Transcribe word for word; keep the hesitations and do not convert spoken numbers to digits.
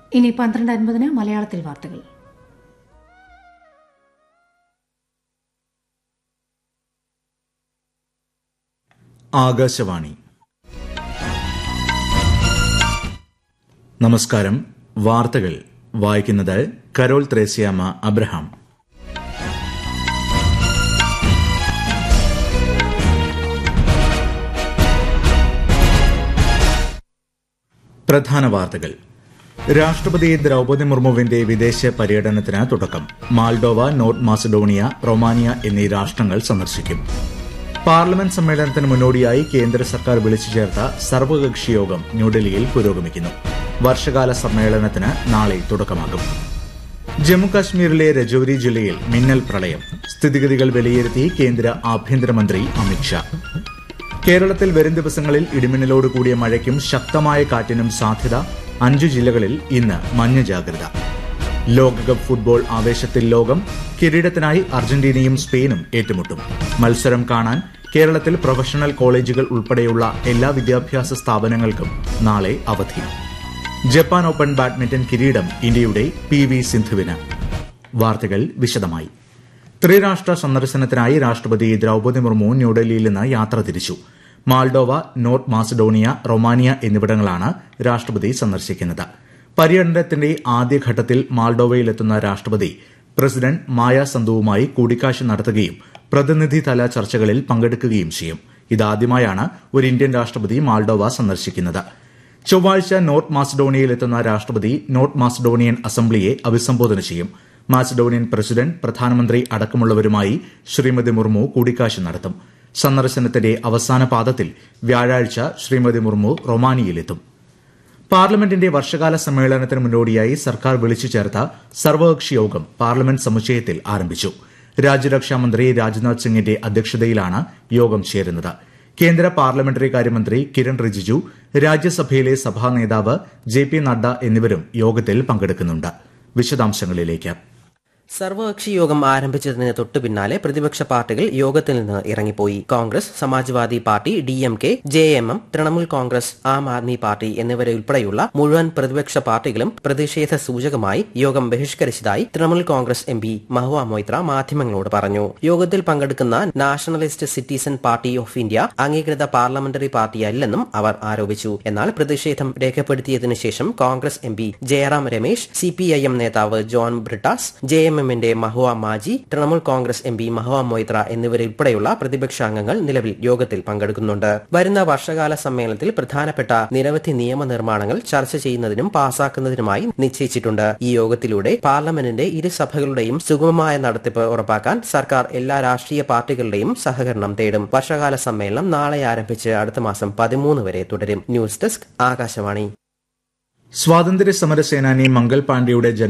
ഇനി പന്ത്രണ്ട് അൻപതിന് മലയാളത്തിൽ വാർത്തകൾ. ആകാശവാണി. നമസ്കാരം. വാർത്തകൾ വായിക്കുന്നത് കരോൾ ത്രേസ്യാമ്മ അബ്രഹാം. പ്രധാന വാർത്തകൾ. രാഷ്ട്രപതി ദ്രൌപദി മുർമുവിന്റെ വിദേശ പര്യടനത്തിന് തുടക്കം. മാൾഡോവ, നോർത്ത് മാസഡോണിയ, റൊമാനിയ എന്നീ രാഷ്ട്രങ്ങൾ സന്ദർശിക്കും. പാർലമെന്റ് സമ്മേളനത്തിന് മുന്നോടിയായി കേന്ദ്ര സർക്കാർ വിളിച്ചു ചേർത്ത സർവകക്ഷി യോഗം ന്യൂഡൽഹിയിൽ പുരോഗമിക്കുന്നു. വർഷകാല സമ്മേളനത്തിന് നാളെ തുടക്കമാകും. ജമ്മുകാശ്മീരിലെ രജൌരി ജില്ലയിൽ മിന്നൽ പ്രളയം. സ്ഥിതിഗതികൾ വിലയിരുത്തി കേന്ദ്ര ആഭ്യന്തരമന്ത്രി അമിത്ഷാ. കേരളത്തിൽ വരും ദിവസങ്ങളിൽ ഇടിമിന്നലോട് കൂടിയ മഴയ്ക്കും ശക്തമായ കാറ്റിനും സാധ്യത. അഞ്ചു ജില്ലകളിൽ ഇന്ന് മഞ്ഞ ജാഗ്രത. ലോകകപ്പ് ഫുട്ബോൾ ആവേശത്തിൽ ലോകം. കിരീടത്തിനായി അർജന്റീനയും സ്പെയിനും ഏറ്റുമുട്ടും. മത്സരം കാണാൻ കേരളത്തിൽ പ്രൊഫഷണൽ കോളേജുകൾ ഉൾപ്പെടെയുള്ള എല്ലാ വിദ്യാഭ്യാസ സ്ഥാപനങ്ങൾക്കും നാളെ അവധി. ജപ്പാൻ ഓപ്പൺ ബാഡ്മിന്റൺ കിരീടം ഇന്ത്യയുടെ പി വി സിന്ധുവിന്. വാർത്തകൾ വിശദമായി. ത്രിരാഷ്ട്ര സന്ദർശനത്തിനായി രാഷ്ട്രപതി ദ്രൌപദി മുർമു ന്യൂഡൽഹിയിൽ നിന്ന് യാത്ര തിരിച്ചു. മാൾഡോവ, നോർത്ത് മാസഡോണിയ, റൊമാനിയ എന്നിവിടങ്ങളാണ് രാഷ്ട്രപതി സന്ദർശിക്കുന്നത്. പര്യടനത്തിന്റെ ആദ്യഘട്ടത്തിൽ മാൾഡോവയിലെത്തുന്ന രാഷ്ട്രപതി പ്രസിഡന്റ് മായ സന്തുവുമായി കൂടിക്കാഴ്ച നടത്തുകയും പ്രതിനിധിതല ചർച്ചകളിൽ പങ്കെടുക്കുകയും ചെയ്യും. ഇതാദ്യമായാണ് ഒരു ഇന്ത്യൻ രാഷ്ട്രപതി മാൾഡോവ സന്ദർശിക്കുന്നത്. ചൊവ്വാഴ്ച നോർത്ത് മാസഡോണിയയിലെത്തുന്ന രാഷ്ട്രപതി നോർത്ത് മാസഡോണിയൻ അസംബ്ലിയെ അഭിസംബോധന ചെയ്യും. മാസഡോണിയൻ പ്രസിഡന്റ്, പ്രധാനമന്ത്രി അടക്കമുള്ളവരുമായി ശ്രീമതി മുർമു കൂടിക്കാഴ്ച നടത്തും. സന്ദർശനത്തിന്റെ അവസാന പാദത്തിൽ വ്യാഴാഴ്ച ശ്രീമതി മുർമു റൊമാനിയയിലെത്തും. പാർലമെന്റിന്റെ വർഷകാല സമ്മേളനത്തിന് മുന്നോടിയായി സർക്കാർ വിളിച്ചു ചേർത്ത സർവകക്ഷി യോഗം പാർലമെന്റ് സമുച്ചയത്തിൽ ആരംഭിച്ചു. രാജ്യരക്ഷാമന്ത്രി രാജ്നാഥ് സിംഗിന്റെ അധ്യക്ഷതയിലാണ് യോഗം ചേരുന്നത്. കേന്ദ്ര പാർലമെന്ററി കാര്യമന്ത്രി കിരൺ റിജിജു, രാജ്യസഭയിലെ സഭാ നേതാവ് ജെ പി നഡ്ഡ എന്നിവരും യോഗത്തിൽ പങ്കെടുക്കുന്നുണ്ട്. വിശദാംശങ്ങളിലേക്ക്. സർവകക്ഷി യോഗം ആരംഭിച്ചതിന് തൊട്ടു പിന്നാലെ പ്രതിപക്ഷ പാർട്ടികൾ യോഗത്തിൽ നിന്ന് ഇറങ്ങിപ്പോയി. Congress, Samajwadi party, D M K, J M M, Trinamool Congress, Aam Aadmi party എന്നിവരെ ഉൾപ്പെടെയുള്ള മുഴുവൻ പ്രതിപക്ഷ പാർട്ടികളും പ്രതിഷേധ സൂചകമായി യോഗം ബഹിഷ്കരിച്ചതായി തൃണമൂൽ കോൺഗ്രസ് എം പി മഹുവ മൊയ്ത്ര മാധ്യമങ്ങളോട് പറഞ്ഞു. യോഗത്തിൽ പങ്കെടുക്കുന്ന nationalist citizen party of India അംഗീകൃത പാർലമെന്ററി പാർട്ടിയല്ലെന്നും അവർ ആരോപിച്ചു. എന്നാൽ പ്രതിഷേധം രേഖപ്പെടുത്തിയതിനു ശേഷം Congress M P Jayaram Ramesh, C P I M നേതാവ് ജോൺ ബ്രിട്ടാസ്, ജെ എം എമ്മിന്റെ മഹുവ മാജി, തൃണമൂൽ കോൺഗ്രസ് എം പി മഹുവ മൊയ്ത്ര എന്നിവരുൾപ്പെടെയുള്ള പ്രതിപക്ഷ അംഗങ്ങൾ നിലവിൽ യോഗത്തിൽ പങ്കെടുക്കുന്നുണ്ട്. വരുന്ന വർഷകാല സമ്മേളനത്തിൽ പ്രധാനപ്പെട്ട നിരവധി നിയമനിർമ്മാണങ്ങൾ ചർച്ച ചെയ്യുന്നതിനും പാസാക്കുന്നതിനുമായി നിശ്ചയിച്ചിട്ടുണ്ട്. ഈ യോഗത്തിലൂടെ പാർലമെന്റിന്റെ ഇരുസഭകളുടെയും സുഗമമായ നടത്തിപ്പ് ഉറപ്പാക്കാൻ സർക്കാർ എല്ലാ രാഷ്ട്രീയ പാർട്ടികളുടെയും സഹകരണം തേടും. വർഷകാല സമ്മേളനം നാളെ ആരംഭിച്ച് അടുത്ത മാസം പതിമൂന്ന് വരെ തുടരും. News desk, Akashvani. സ്വാതന്ത്ര്യ സമര സേനാനി മംഗൾ പാണ്ഡെയുടെ